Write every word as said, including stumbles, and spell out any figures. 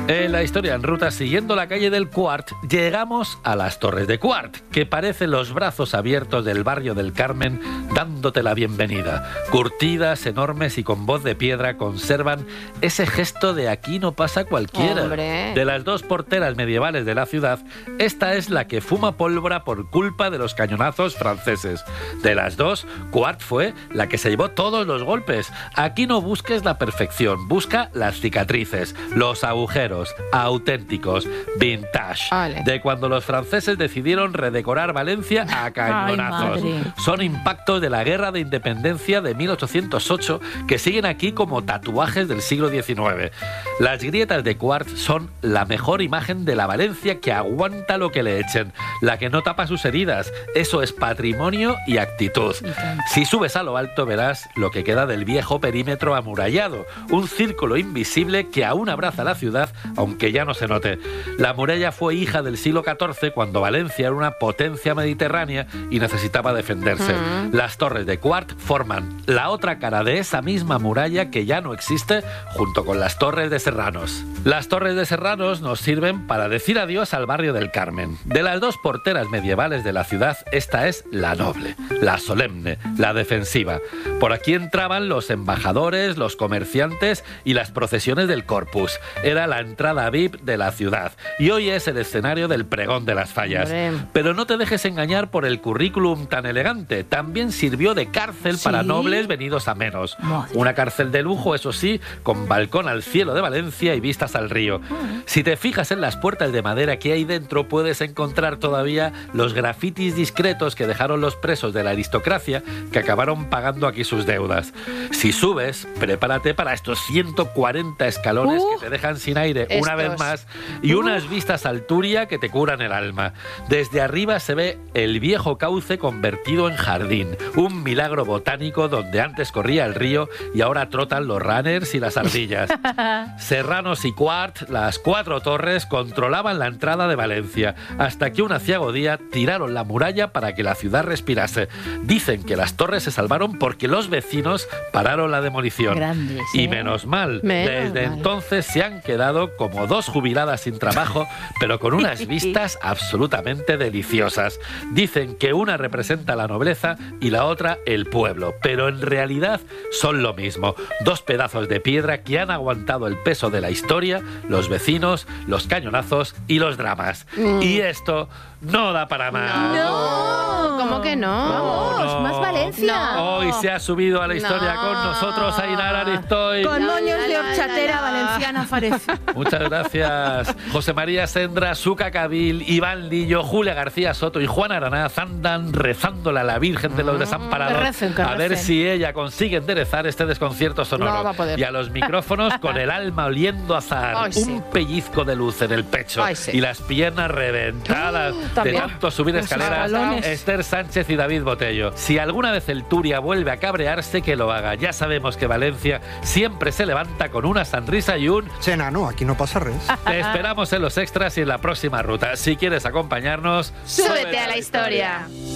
En la historia en ruta, siguiendo la calle del Quart, llegamos a las Torres de Quart, que parecen los brazos abiertos del barrio del Carmen dándote la bienvenida. Curtidas, enormes y con voz de piedra, conservan ese gesto de aquí no pasa cualquiera. ¡Hombre! De las dos porteras medievales de la ciudad, esta es la que fuma pólvora por culpa de los cañonazos franceses. De las dos, Quart fue la que se llevó todos los golpes. Aquí no busques la perfección, busca las cicatrices, los agujeros auténticos, vintage, Vale. de cuando los franceses decidieron redecorar Valencia a cañonazos. Ay, madre. Son impactos de la Guerra de Independencia de mil ochocientos ocho que siguen aquí como tatuajes del siglo diecinueve. Las grietas de Quart son la mejor imagen de la Valencia que aguanta lo que le echen, la que no tapa sus heridas. Eso es patrimonio y actitud. Si subes a lo alto verás lo que queda del viejo perímetro amurallado, un círculo invisible que aún abraza la ciudad, aunque ya no se note. La muralla fue hija del siglo catorce, cuando Valencia era una potencia mediterránea y necesitaba defenderse. Mm. Las Torres de Quart forman la otra cara de esa misma muralla que ya no existe, junto con las Torres de Serranos. Las Torres de Serranos nos sirven para decir adiós al barrio del Carmen. De las dos porteras medievales de la ciudad, esta es la noble, la solemne, la defensiva. Por aquí entraban los embajadores, los comerciantes y las procesiones del Corpus. Era la entrada V I P de la ciudad y hoy es el escenario del pregón de las fallas. Hombre. Pero no te dejes engañar por el currículum tan elegante. También sirvió de cárcel ¿Sí? para nobles venidos a menos. Madre. Una cárcel de lujo, eso sí, con balcón al cielo de Valencia y vistas al río. Si te fijas en las puertas de madera que hay dentro, puedes encontrar todavía los grafitis discretos que dejaron los presos de la aristocracia que acabaron pagando aquí sus deudas. Si subes, prepárate para estos ciento cuarenta escalones Uh, que te dejan sin aire una estos. vez más y unas vistas al Turia que te curan el alma. Desde arriba se ve el viejo cauce convertido en jardín, un milagro botánico donde antes corría el río y ahora trotan los runners y las ardillas. Serranos y Quart, las cuatro torres, controlaban la entrada de Valencia, hasta que un aciago día tiraron la muralla para que la ciudad respirase. Dicen que las torres se salvaron porque los vecinos pararon la demolición. Grandes, Y ¿eh? menos mal, Menos desde mal. entonces se han quedado como dos jubiladas sin trabajo, pero con unas vistas absolutamente deliciosas. Dicen que una representa la nobleza y la otra el pueblo, pero en realidad son lo mismo. Dos pedazos de piedra que han aguantado el peso de la historia, los vecinos, los cañonazos y los dramas. Mm. Y esto no da para más. No, ¿cómo que no? Vamos, No. más Valencia. No. Hoy se ha subido a la historia No. con nosotros Ainara Aristoy. Con La, moños la, de la, horchatera la, la. valenciana parece. Muchas gracias. José María Sendra, Suca Cabil, Iván Lillo, Julia García Soto y Juan Aranaz andan rezándole a la Virgen de los Desamparados que recen, que a ver recen. si ella consigue enderezar este desconcierto sonoro. No va a poder. Y a los micrófonos con el alma oliendo a azahar, Ay, sí. un pellizco de luz en el pecho Ay, sí. y las piernas reventadas de también. tanto subir Los escaleras. escalones. Esther Sánchez y David Botello. Si alguna vez el Turia vuelve a cabrearse, que lo haga. Ya sabemos que Valencia siempre se levanta con una sonrisa y un Chena, no, aquí no pasa res. te esperamos en los extras y en la próxima ruta. Si quieres acompañarnos, Súbete a la historia.